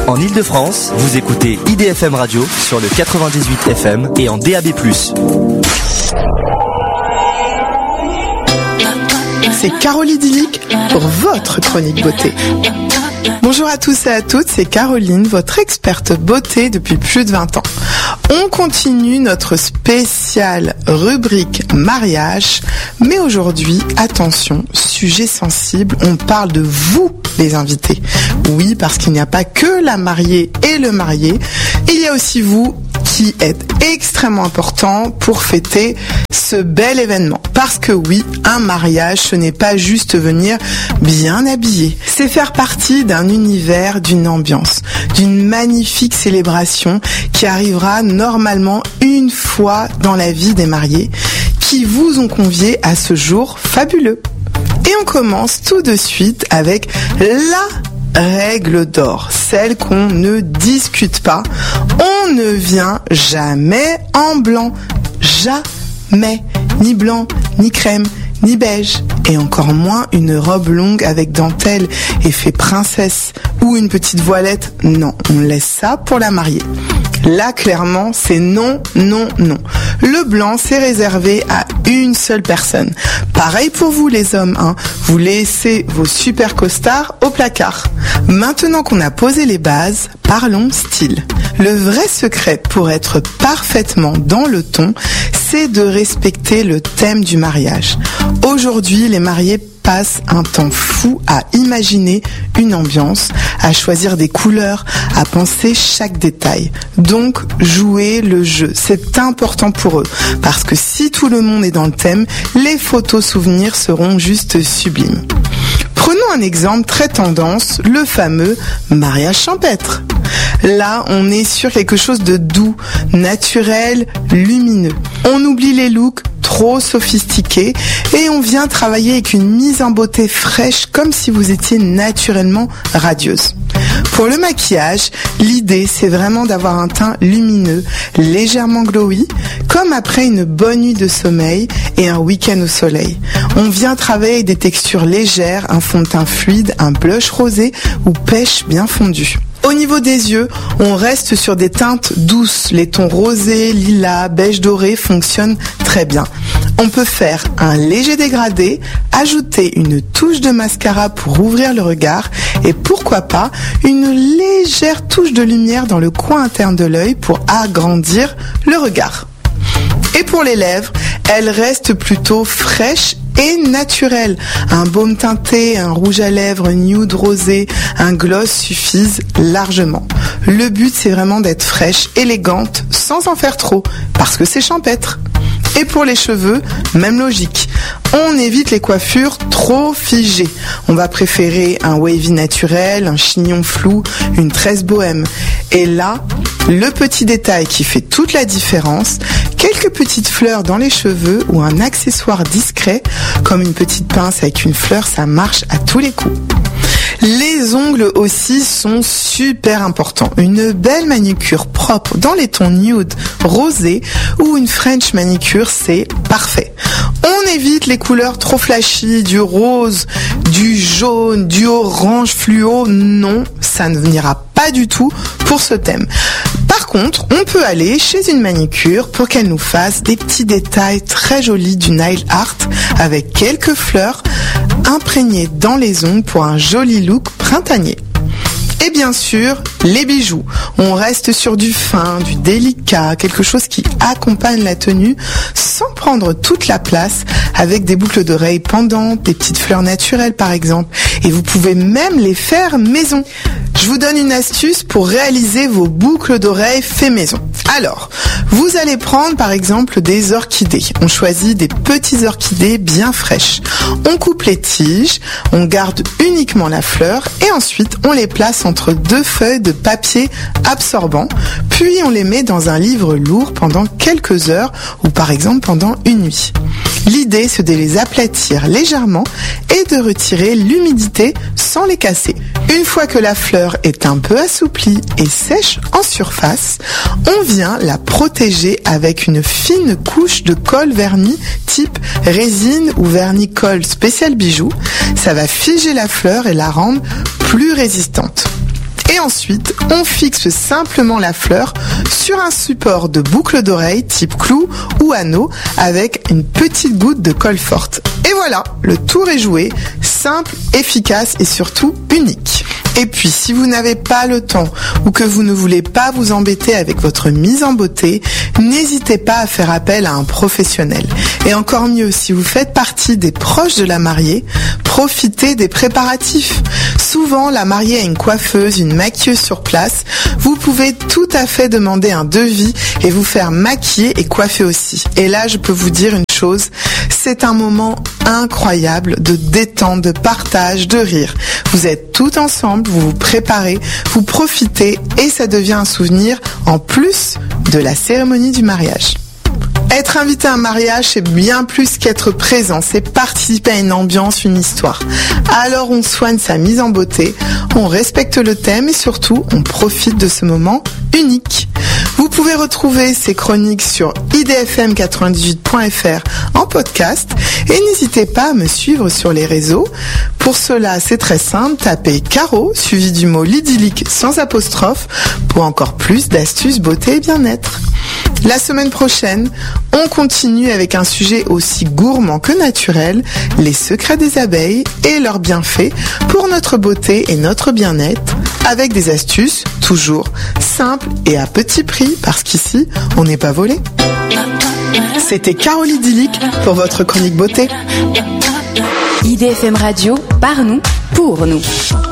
En Ile-de-France, vous écoutez IDFM Radio sur le 98 FM et en DAB+. C'est Caroline Idyllique pour votre chronique beauté. Bonjour à tous et à toutes, c'est Caroline, votre experte beauté depuis plus de 20 ans. On continue notre spéciale rubrique mariage, mais aujourd'hui, attention, sujet sensible, on parle de vous, les invités. Oui, parce qu'il n'y a pas que la mariée et le marié, il y a aussi vous qui êtes extrêmement important pour fêter ce bel événement. Parce que oui, un mariage, ce n'est pas juste venir bien habillé. C'est faire partie d'un univers, d'une ambiance, d'une magnifique célébration qui arrivera normalement une fois dans la vie des mariés qui vous ont convié à ce jour fabuleux. Et on commence tout de suite avec la règle d'or, celle qu'on ne discute pas. On ne vient jamais en blanc, jamais, ni blanc, ni crème, ni beige, et encore moins une robe longue avec dentelle, effet princesse ou une petite voilette. Non, on laisse ça pour la mariée. Là, clairement, c'est non, non, non. Le blanc, c'est réservé à une seule personne. Pareil pour vous, les hommes, hein. Vous laissez vos super costards au placard. Maintenant qu'on a posé les bases, parlons style. Le vrai secret pour être parfaitement dans le ton, c'est de respecter le thème du mariage. Aujourd'hui, les mariés passent un temps fou à imaginer une ambiance, à choisir des couleurs, à penser chaque détail. Donc, jouez le jeu. C'est important pour eux. Parce que si tout le monde est dans le thème, les photos souvenirs seront juste sublimes. Prenons un exemple très tendance, le fameux mariage champêtre. Là, on est sur quelque chose de doux, naturel, lumineux. On oublie les looks trop sophistiqués et on vient travailler avec une mise en beauté fraîche comme si vous étiez naturellement radieuse. Pour le maquillage, l'idée c'est vraiment d'avoir un teint lumineux, légèrement glowy, comme après une bonne nuit de sommeil et un week-end au soleil. On vient travailler avec des textures légères, un fond de teint fluide, un blush rosé ou pêche bien fondue. Au niveau des yeux, on reste sur des teintes douces. Les tons rosés, lilas, beige doré fonctionnent très bien. On peut faire un léger dégradé, ajouter une touche de mascara pour ouvrir le regard et pourquoi pas une légère touche de lumière dans le coin interne de l'œil pour agrandir le regard. Et pour les lèvres, elles restent plutôt fraîches et naturelles. Un baume teinté, un rouge à lèvres nude rosé, un gloss suffisent largement. Le but, c'est vraiment d'être fraîche, élégante, sans en faire trop, parce que c'est champêtre. Et pour les cheveux, même logique. On évite les coiffures trop figées. On va préférer un wavy naturel, un chignon flou, une tresse bohème. Et là, le petit détail qui fait toute la différence, quelques petites fleurs dans les cheveux ou un accessoire discret, comme une petite pince avec une fleur, ça marche à tous les coups. Les ongles aussi sont super importants. Une belle manucure propre dans les tons nude, rosé ou une French manicure, c'est parfait. On évite les couleurs trop flashy, du rose, du jaune, du orange fluo. Non, ça ne n'ira pas du tout pour ce thème. Par contre, on peut aller chez une manicure pour qu'elle nous fasse des petits détails très jolis du nail art avec quelques fleurs imprégnées dans les ongles pour un joli look printanier. Et bien sûr, les bijoux. On reste sur du fin, du délicat, quelque chose qui accompagne la tenue sans prendre toute la place avec des boucles d'oreilles pendantes, des petites fleurs naturelles par exemple. Et vous pouvez même les faire maison. Je vous donne une astuce pour réaliser vos boucles d'oreilles fait maison. Alors, vous allez prendre par exemple des orchidées. On choisit des petites orchidées bien fraîches. On coupe les tiges, on garde uniquement la fleur et ensuite on les place entre deux feuilles de papier absorbant, puis on les met dans un livre lourd pendant quelques heures ou par exemple pendant une nuit. L'idée, c'est de les aplatir légèrement et de retirer l'humidité sans les casser. Une fois que la fleur est un peu assouplie et sèche en surface, on vient la protéger avec une fine couche de colle vernis type résine ou vernis colle spécial bijoux. Ça va figer la fleur et la rendre plus résistante. Et ensuite, on fixe simplement la fleur sur un support de boucle d'oreille type clou ou anneau avec une petite goutte de colle forte. Et voilà, le tour est joué, simple, efficace et surtout unique. Et puis, si vous n'avez pas le temps ou que vous ne voulez pas vous embêter avec votre mise en beauté, n'hésitez pas à faire appel à un professionnel. Et encore mieux, si vous faites partie des proches de la mariée, profitez des préparatifs. Souvent, la mariée a une coiffeuse, une maquilleuse sur place. Vous pouvez tout à fait demander un devis et vous faire maquiller et coiffer aussi. Et là, je peux vous dire une chose, c'est un moment incroyable de détente, de partage, de rire. Vous êtes tout ensemble, vous vous préparez, vous profitez et ça devient un souvenir en plus de la cérémonie du mariage. Être invité à un mariage, c'est bien plus qu'être présent, c'est participer à une ambiance, une histoire. Alors on soigne sa mise en beauté, on respecte le thème et surtout, on profite de ce moment unique. Vous pouvez retrouver ces chroniques sur idfm98.fr en podcast et n'hésitez pas à me suivre sur les réseaux. Pour cela, c'est très simple, tapez Caro suivi du mot l'idyllique sans apostrophe pour encore plus d'astuces beauté et bien-être. La semaine prochaine, on continue avec un sujet aussi gourmand que naturel, les secrets des abeilles et leurs bienfaits pour notre beauté et notre bien-être, avec des astuces toujours simples et à petit prix, parce qu'ici, on n'est pas volé. C'était Caro l'idyllique pour votre chronique beauté. IDFM Radio, par nous, pour nous.